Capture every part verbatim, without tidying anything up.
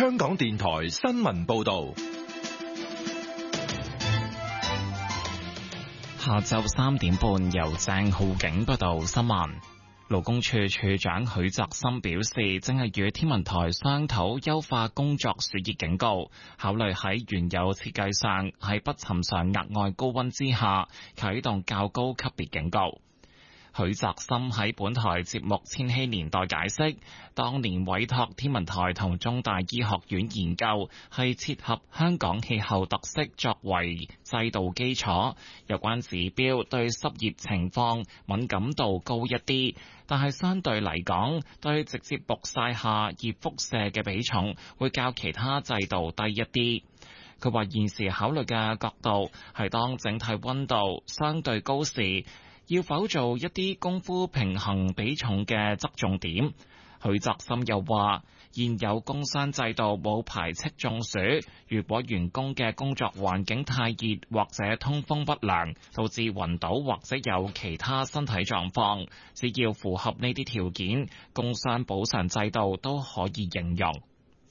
香港電台新聞報道。 下晝三點半，由鄭浩景報道新聞。勞工處處長許澤森表示，正係與天文台商討優化工作暑熱警告，考慮喺原有設計上喺不尋常額外高溫之下啟動較高級別警告。許澤森喺本台節目《千禧年代》解釋，當年委託天文台同中大醫學院研究，係切合香港氣候特色作為制度基礎。有關指標對濕熱情況敏感度高一啲，但係相對嚟講，對直接曝曬下熱輻射嘅比重會較其他制度低一啲。佢話現時考慮嘅角度係當整體溫度相對高時，要否做一啲功夫平衡比重嘅側重點。許澤森又話，現有工傷制度冇排斥中暑，如果員工嘅工作環境太熱或者通風不良，導致暈倒或者有其他身體狀況，只要符合呢啲條件，工傷補償制度都可以應用。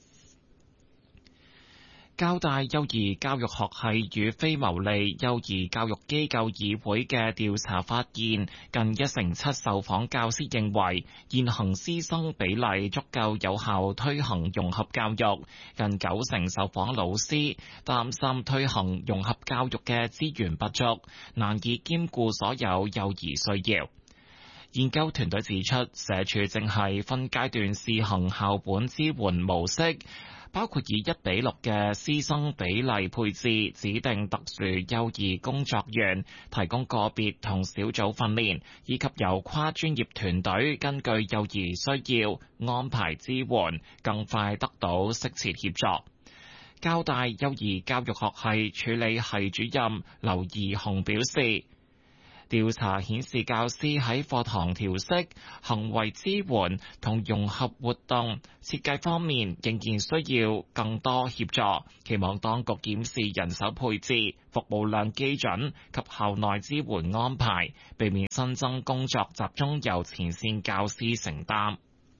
交大幼兒教育學系與非牟利幼兒教育機構議會嘅調查發現，近一成七受訪教師認為現行師生比例足夠有效推行融合教育，近九成受訪老師擔心推行融合教育嘅資源不足，難以兼顧所有幼兒需要。研究團隊指出，社署正係分階段試行校本支援模式，包括以一比六嘅師生比例配置指定特殊幼兒工作員，提供個別同小組訓練，以及由跨專業團隊根據幼兒需要安排支援，更快得到適切協助。交大幼兒教育學系處理系主任劉怡雄表示，調查顯示，教師喺課堂調適、行為支援同融合活動設計方面仍然需要更多協助，期望當局檢視人手配置、服務量基準及校內支援安排，避免新增工作集中由前線教師承擔。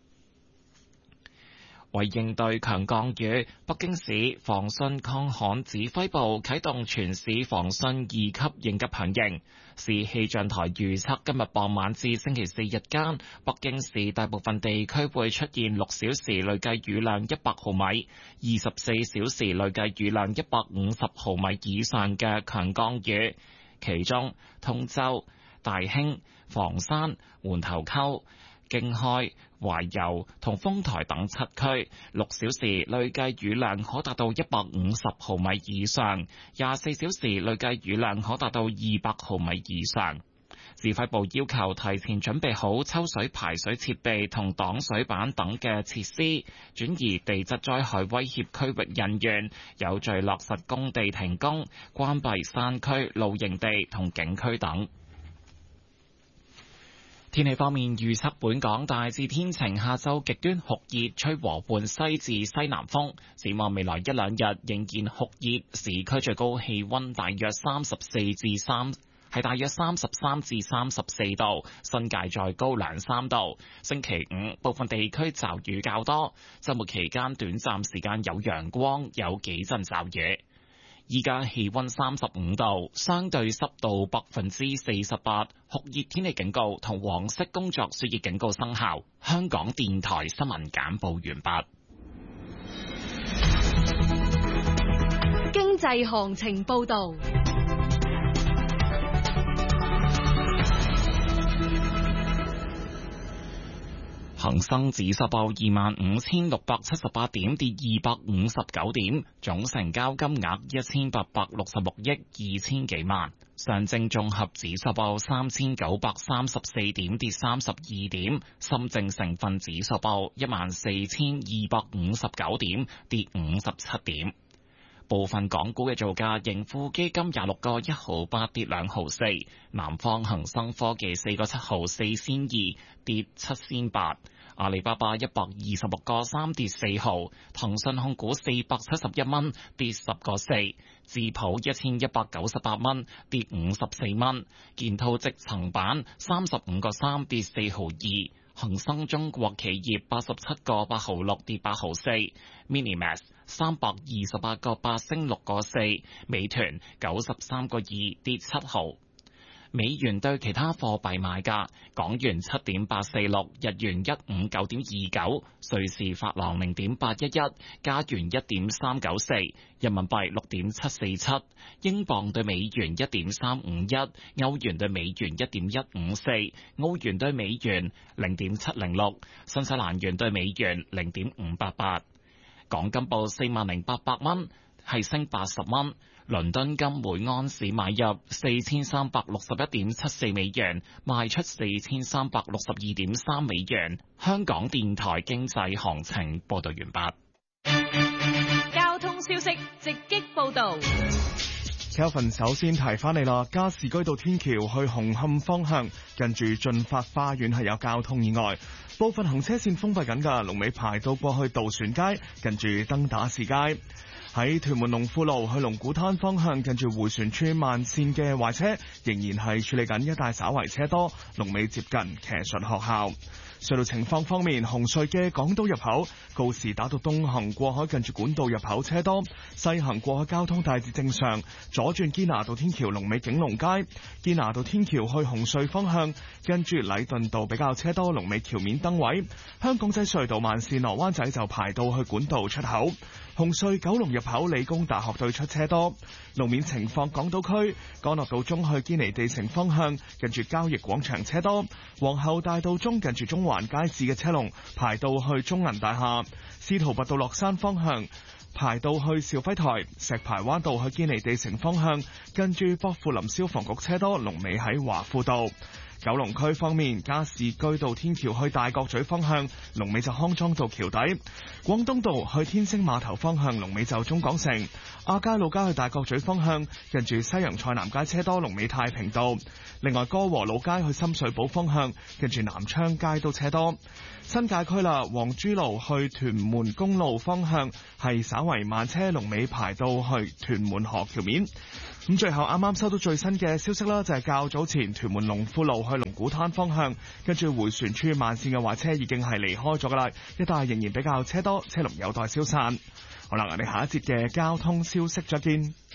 為應對強降雨，北京市防汛抗旱指揮部啟動全市防汛二級應急響應。市氣象台預測今日傍晚至星期四日間，北京市大部分地區會出現六小時累計雨量一百毫米、二十四小時累計雨量一百五十毫米以上嘅強降雨，其中通州、大興、房山、門頭溝、經開、懷柔同豐台等七區，六小時累計雨量可達到一百五十毫米以上，廿四小時累計雨量可達到二百毫米以上。指揮部要求提前準備好抽水排水設備同擋水板等嘅設施，轉移地質災害威脅區域人員，有序落實工地停工、關閉山區、露營地同景區等。天氣方面預測，本港大致天晴，下晝極端酷熱，吹和緩西至西南風。展望未來一兩日仍然酷熱，市區最高氣溫大約三十四至三，係大約三十三至三十四度，新界再高兩三度。星期五部分地區驟雨較多，週末期間短暫時間有陽光，有幾陣驟雨。依家氣溫三十五度，相對濕度百分之四十八，酷熱天氣警告同黃色工作暑熱警告生效。香港電台新聞簡報完畢。 經濟行情報道。 恒生指數報二萬五千六百七十八點，跌二百五十九點，總成交金額一千八百六十六億二千幾萬。上證綜合指數報三千九百三十四點，跌三十二點。深證成分指數報一萬四千二百五十九點，跌五十七點。部分港股嘅造價，盈富基金廿六個一毫八跌兩毫四，南方恒生科技四個七毫四仙二跌七仙八，阿里巴巴一百二十六個三跌四毫，騰訊控股四百七十一蚊跌十個四，智普一千一百九十八蚊跌五十四蚊，建滔積層板三十五個三跌四毫二。 恒生中國企業八十七個八毫六跌八毫四 ，Minimax 三百二十八個八升六個四，美團九十三個二跌七毫。美元對其他貨幣賣價：港元七點八四六，日元一五九點二九，瑞士法郎零點八一一，加元一點三九四，人民幣六點七四七，英鎊對美元一點三五一，歐元對美元一點一五四，澳元對美元零點七零六，新西蘭元對美元零點五八八。港金報四萬零八百蚊，係升八十蚊。倫敦金每安士買入四千三百六十一點七四美元，賣出四千三百六十二點三美元。香港電台經濟行情報道完畢。交通消息直擊報道。 Kelvin 首先提翻你啦，加士居道天橋去紅磡方向，近住駿發花園係有交通意外，部分行車線封閉緊㗎，龍尾排到過去渡船街，近住登打士街。喺屯門龍富路去龍鼓灘方向，近住迴旋處慢線嘅壞車仍然係處理緊，一帶稍為車多，龍尾接近騎術學校。隧道情況方面，紅隧嘅港島入口告士打道東行過海近住管道入口車多，西行過海交通大致正常。左轉堅拿道天橋龍尾景隆街，堅拿道天橋去紅隧方向跟住禮頓道比較車多，龍尾橋面燈位。香港仔隧道慢線落灣仔就排到去管道出口。紅隧九龍入口理工大學對出車多。路面情況，港島區干諾道中去堅尼地城方向近住交易廣場車多，皇后大道中近住中環街市嘅車龍排到去中銀大廈，司徒拔道落山方向排到去肇輝台，石排灣道去堅尼地城方向近住薄扶林消防局車多，龍尾喺華富道。九龍區方面，加士居道天橋去大角咀方向龍尾就康莊道橋底，廣東道去天星碼頭方向龍尾就中港城，亞皆老街去大角咀方向近住西洋菜南街車多，龍尾太平道。另外歌和老街去深水埗方向近住南昌街都車多。新界區啦，黃珠路去屯門公路方向係稍為慢車，龍尾排到去屯門河橋面。咁最後啱啱收到最新嘅消息啦，就係較早前屯門龍富路去龍鼓灘方向跟住迴旋處慢線嘅壞車已經係離開咗噶啦，一帶仍然比較車多，車龍有待消散。好啦，我哋下一節嘅交通消息再見。